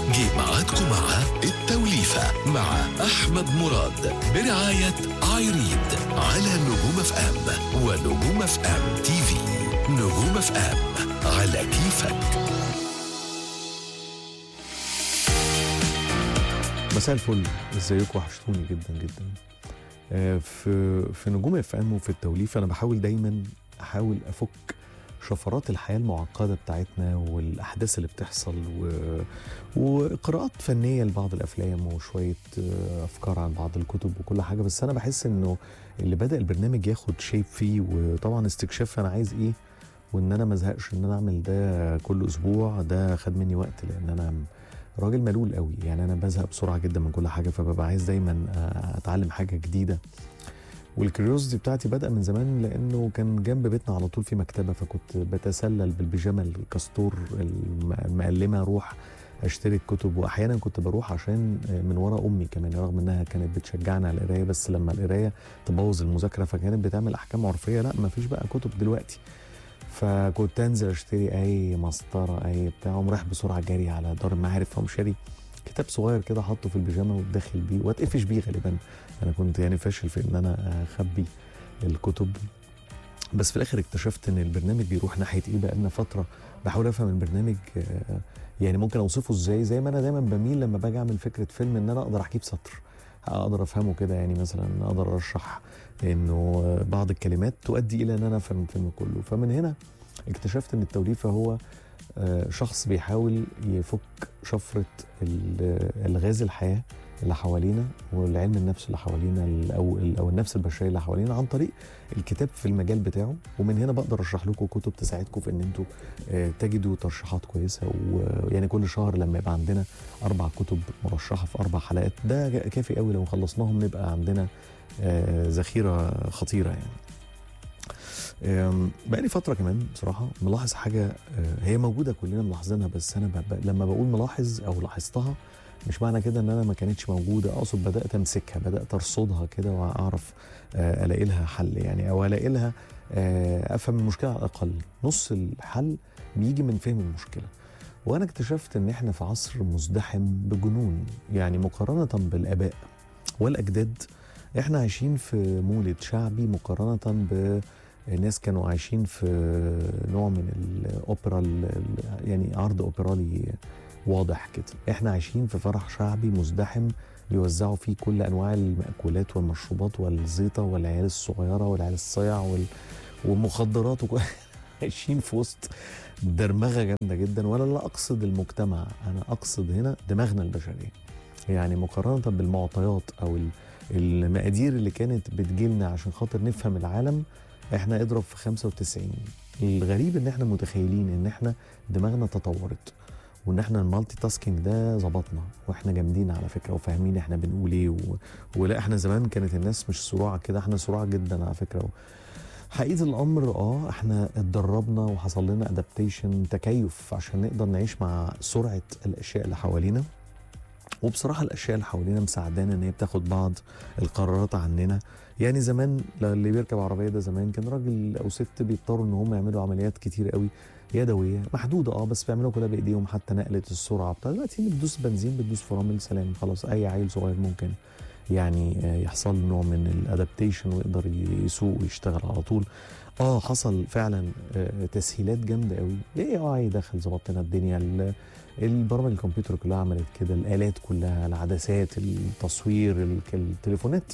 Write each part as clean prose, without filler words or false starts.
جه ميعادكم مع التوليفة مع أحمد مراد برعاية عايريد على نجوم اف ام ونجوم اف ام تي في. نجوم اف ام على كيفك. مساء الفل، ازيكم؟ وحشتوني جدا جدا. في نجوم اف ام وفي التوليفة انا بحاول دايما افك شفرات الحياة المعقدة بتاعتنا والأحداث اللي بتحصل وقراءات فنية لبعض الأفلام وشوية أفكار عن بعض الكتب وكل حاجة. بس أنا بحس إنه اللي بدأ البرنامج ياخد شيب فيه، وطبعا استكشاف أنا عايز إيه، وإن أنا مزهقش إن أنا أعمل ده كل أسبوع. ده خد مني وقت لأن أنا راجل ملول قوي، يعني أنا بزهق بسرعة جدا من كل حاجة، فببقى عايز دايما أتعلم حاجة جديدة. والكريوزيتي بتاعتي بدأ من زمان لأنه كان جنب بيتنا على طول في مكتبة، فكنت بتسلل بالبيجامة الكاستور المقلمة أروح أشتري الكتب. وأحيانا كنت بروح عشان من ورا أمي كمان، رغم إنها كانت بتشجعنا على القراية، بس لما القراية تبوظ المذاكرة فكانت بتعمل أحكام عرفية، لا مفيش بقى كتب دلوقتي. فكنت أنزل أشتري أي مسطرة أي بتاع، ومراح بسرعة جاري على دار المعارف، فقوم شاري كتاب صغير كده حطه في البيجامه وداخل بيه واتقفش بيه. غالبا انا كنت يعني فاشل في ان انا اخبي الكتب، بس في الاخر اكتشفت ان البرنامج بيروح ناحيه ايه. بقى لنا فتره بحاول افهم البرنامج، يعني ممكن اوصفه ازاي. زي ما انا دايما بميل لما باجي اعمل فكره فيلم ان انا اقدر احكيه بسطر، اقدر افهمه كده. يعني مثلا اقدر ارشح انه بعض الكلمات تؤدي الى ان انا افهم الفيلم كله. فمن هنا اكتشفت ان التوليفه هو شخص بيحاول يفك شفرة الغاز الحياة اللي حوالينا والعلم النفس اللي حوالينا أو النفس البشرية اللي حوالينا عن طريق الكتاب في المجال بتاعه. ومن هنا بقدر أرشح لكم كتب تساعدكم في إن أنتوا تجدوا ترشيحات كويسة. ويعني كل شهر لما يبقى عندنا 4 كتب مرشحة في 4 حلقات ده كافي قوي. لو خلصناهم نبقى عندنا ذخيرة خطيرة يعني. بقالي فترة كمان بصراحة ملاحظ حاجة هي موجودة كلنا ملاحظينها، بس أنا لما بقول ملاحظ أو لاحظتها مش معنى كده إن أنا ما كانتش موجودة. أقصد بدأت أمسكها، بدأت أرصدها كده وأعرف ألاقي لها حل يعني، أو ألاقي لها أفهم المشكلة على الأقل. نص الحل بيجي من فهم المشكلة. وأنا اكتشفت إن إحنا في عصر مزدحم بجنون، يعني مقارنة بالآباء والأجداد إحنا عايشين في مولد شعبي مقارنة الناس كانوا عايشين في نوع من الأوبرا، يعني عرض أوبرالي واضح كده. احنا عايشين في فرح شعبي مزدحم بيوزعوا فيه كل أنواع المأكولات والمشروبات والزيطة والعيال الصغيرة والعيال الصيع والمخدرات عايشين في وسط درمغة جامدة جدا. ولا لا أقصد المجتمع، أنا أقصد هنا دماغنا البشرية. يعني مقارنة بالمعطيات أو المقادير اللي كانت بتجيلنا عشان خاطر نفهم العالم، احنا اضرب في 95. الغريب ان احنا متخيلين ان احنا دماغنا تطورت وان احنا المالتي تاسكينج ده ظبطنا واحنا جامدين على فكره وفاهمين احنا بنقول ايه ولا احنا زمان كانت الناس مش سرعه كده، احنا سرعه جدا على فكره. حقيقه الامر احنا اتدربنا وحصل لنا ادابتيشن، تكيف عشان نقدر نعيش مع سرعه الاشياء اللي حوالينا. وبصراحه الاشياء اللي حوالينا مساعدانا ان هي بتاخد بعض القرارات عننا. يعني زمان اللي بيركب عربيه ده زمان كان راجل او ست بيضطروا ان هم يعملوا عمليات كتير قوي يدويه محدوده بس بيعملوا كلها بايديهم. حتى نقله السرعه بتاع دلوقتي بتدوس بنزين بتدوس فرامل سلام خلاص. اي عيل صغير ممكن يعني يحصل له نوع من الادابتيشن ويقدر يسوق ويشتغل على طول. حصل فعلا تسهيلات جامده قوي. اي دخل ظبط لنا الدنيا، البرامج الكمبيوتر كلها عملت كده، الالات كلها، العدسات، التصوير، التليفونات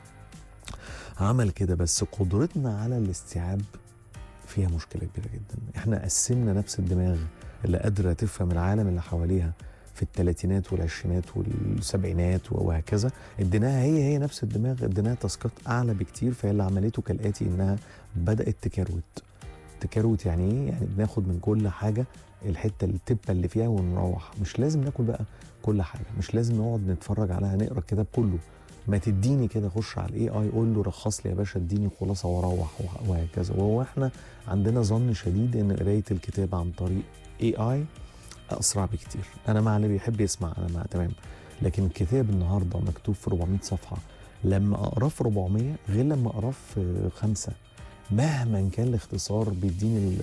عمل كده. بس قدرتنا على الاستيعاب فيها مشكله كبيره جدا. احنا قسمنا نفس الدماغ اللي قادره تفهم العالم اللي حواليها في الثلاثينات والعشرينات والسبعينات وهكذا، اديناها هي نفس الدماغ، اديناها تاسكات اعلى بكتير. فهي اللي عملته كالاتي انها بدات تكروت. يعني ايه؟ يعني بناخد من كل حاجه الحته التبه اللي فيها ونروح. مش لازم ناكل بقى كل حاجه، مش لازم نقعد نتفرج عليها نقرا الكتاب كله. ما تديني كده، خش على الاي اي قول له رخص لي يا باشا، اديني خلاصه واروح وهكذا. وهو احنا عندنا ظن شديد ان قرايه الكتاب عن طريق اي اي اسرع بكتير. انا مع اللي بيحب يسمع، انا مع تمام. لكن الكتاب النهارده مكتوب في 400 صفحه، لما اقراه في 400 غير لما اقراه في 5. مهما كان الاختصار بيديني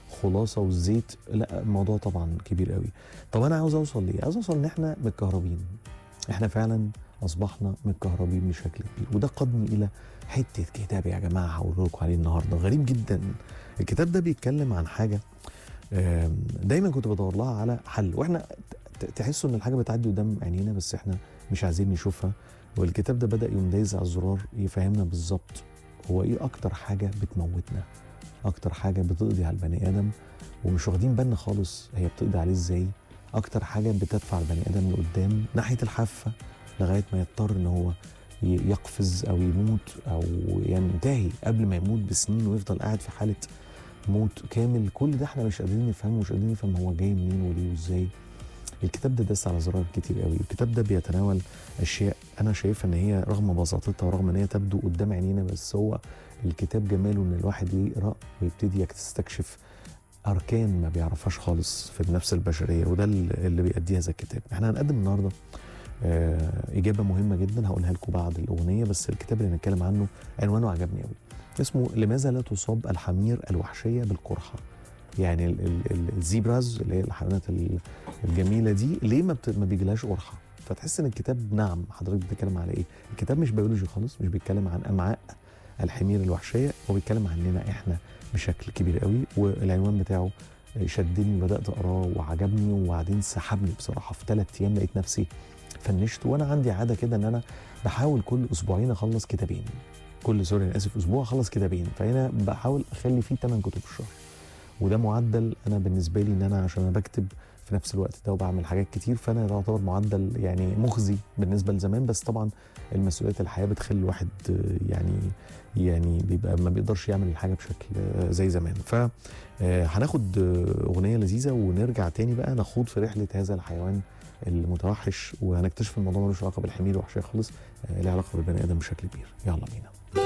خلاصه والزيت، لا الموضوع طبعا كبير قوي. طب انا عاوز اوصل ليه؟ عاوز اوصل ان احنا متكهربين، احنا فعلا اصبحنا متكهربين بشكل كبير، وده قادني الى حته كتاب يا جماعه هقول لكم عليه النهارده غريب جدا. الكتاب ده بيتكلم عن حاجه دايما كنت بدور لها على حل، واحنا تحسوا ان الحاجه بتعدي قدام عينينا بس احنا مش عايزين نشوفها. والكتاب ده بدا يوم دايز على الزرار يفهمنا بالظبط هو ايه اكتر حاجه بتموتنا، اكتر حاجه بتقضي على البني ادم ومش واخدين بالنا خالص هي بتقضي عليه ازاي، اكتر حاجه بتدفع البني ادم لقدام ناحيه الحافه لغايه ما يضطر ان هو يقفز او يموت او ينتهي قبل ما يموت بسنين ويفضل قاعد في حاله موت كامل. كل ده احنا مش قادرين نفهمه، مش قادرين نفهم هو جاي منين وليه وازاي. الكتاب ده داس على زرار كتير قوي. الكتاب ده بيتناول اشياء انا شايفها ان هي رغم بساطتها ورغم ان هي تبدو قدام عينينا، بس هو الكتاب جماله ان الواحد يقرا ويبتدي يستكشف اركان ما بيعرفهاش خالص في النفس البشريه، وده اللي بيأديه هذا الكتاب. احنا هنقدم النهارده اجابه مهمه جدا هقولها لكم بعد الاغنيه، بس الكتاب اللي هنتكلم عنه عنوانه عجبني قوي، اسمه لماذا لا تصاب الحمير الوحشيه بالقرحه. يعني الزيبراز اللي هي الحيوانات الجميله دي ليه ما بيجيلهاش قرحه؟ فتحس ان الكتاب نعم حضرتك بتتكلم على ايه؟ الكتاب مش بيولوجي خالص، مش بيتكلم عن امعاء الحمير الوحشيه، هو بيتكلم عننا احنا بشكل كبير قوي. والعنوان بتاعه شدني وبدات اقراه وعجبني، وبعدين سحبني بصراحه في 3 ايام لقيت نفسي فنشت. وانا عندي عاده كده ان انا بحاول كل اسبوعين اخلص كتابين، كل سوري انا اسف اسبوع اخلص كتابين، فهنا بحاول اخلي فيه 8 كتب في الشهر، وده معدل انا بالنسبه لي ان انا عشان انا بكتب في نفس الوقت ده وبعمل حاجات كتير، فانا يعتبر معدل يعني مخزي بالنسبه لزمان. بس طبعا المسؤوليات الحياه بتخلي الواحد يعني بيبقى ما بيقدرش يعمل الحاجه بشكل زي زمان. ف هناخد اغنيه لذيذه ونرجع تاني بقى نخوض في رحله هذا الحيوان المتوحش، وهنكتشف الموضوع ملوش علاقه بالحمير الوحشيه خالص، له علاقه بالبني ادم بشكل كبير. يلا بينا.